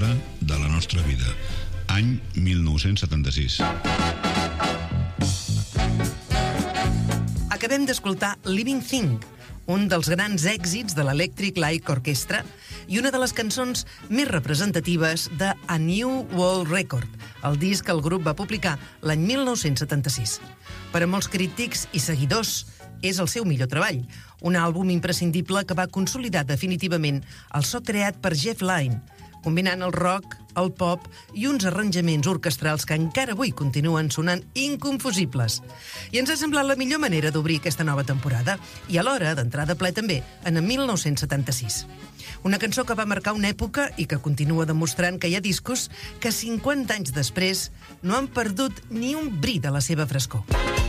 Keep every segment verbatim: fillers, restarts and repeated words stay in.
dècada de la nostra vida. Any mil nou-cents setanta-sis. Acabem d'escoltar Living Thing, un dels grans èxits de l'Electric Light Orchestra i una de les cançons més representatives de A New World Record, el disc que el grup va publicar l'any mil nou-cents setanta-sis. Per a molts crítics i seguidors, és el seu millor treball, un àlbum imprescindible que va consolidar definitivament el so creat per Jeff Lynne, combinant el rock, el pop i uns arranjaments orquestrals que encara avui continuen sonant inconfusibles. I ens ha semblat la millor manera d'obrir aquesta nova temporada i alhora d'entrar de ple també en el mil nou-cents setanta-sis. Una cançó que va marcar una època i que continua demostrant que hi ha discos que cinquanta anys després no han perdut ni un bri de la seva frescor.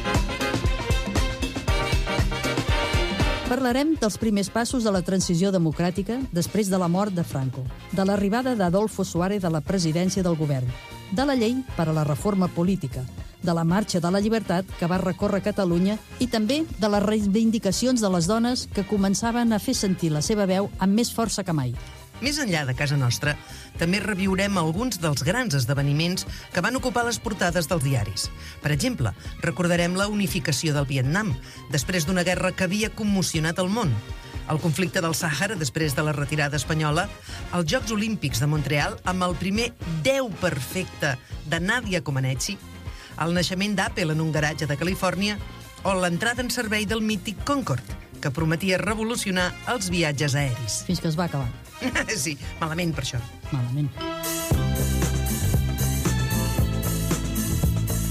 Parlarem dels primers passos de la transició democràtica després de la mort de Franco, de l'arribada d'Adolfo Suárez a la presidència del govern, de la llei per a la reforma política, de la Marxa de la Llibertat que va recórrer Catalunya i també de les reivindicacions de les dones que començaven a fer sentir la seva veu amb més força que mai. Més enllà de casa nostra, també reviurem alguns dels grans esdeveniments que van ocupar les portades dels diaris. Per exemple, recordarem la unificació del Vietnam, després d'una guerra que havia commocionat el món, el conflicte del Sàhara després de la retirada espanyola, els Jocs Olímpics de Montreal amb el primer deu perfecte de Nadia Comaneci, el naixement d'Apple en un garatge de Califòrnia o l'entrada en servei del mític Concorde, que prometia revolucionar els viatges aeris. Fins que es va acabar. Sí, malament per això. Malament.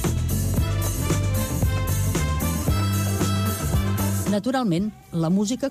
Naturalment, la música